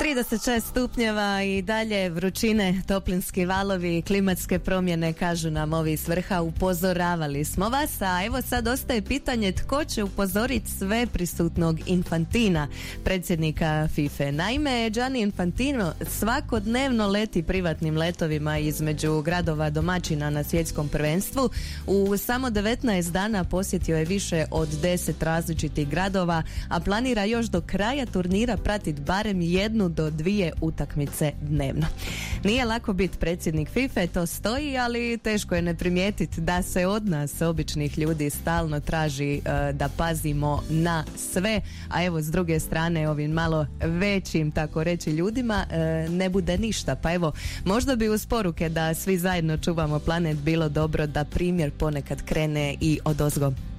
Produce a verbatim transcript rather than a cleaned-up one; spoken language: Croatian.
trideset šest stupnjeva i dalje vrućine, toplinski valovi, klimatske promjene, kažu nam ovi s vrha. Upozoravali smo vas, a evo sad ostaje pitanje tko će upozoriti sve prisutnog Infantina, predsjednika FIFA. Naime, Gianni Infantino svakodnevno leti privatnim letovima između gradova domaćina na svjetskom prvenstvu. U samo devetnaest dana posjetio je više od deset različitih gradova, a planira još do kraja turnira pratiti barem jednu do dvije utakmice dnevno. Nije lako biti predsjednik FIFA, to stoji, ali teško je ne primijetiti da se od nas, običnih ljudi, stalno traži uh, da pazimo na sve, a evo s druge strane ovim malo većim, tako reći, ljudima uh, ne bude ništa. Pa evo, možda bi uz poruke da svi zajedno čuvamo planet bilo dobro da primjer ponekad krene i odozgo.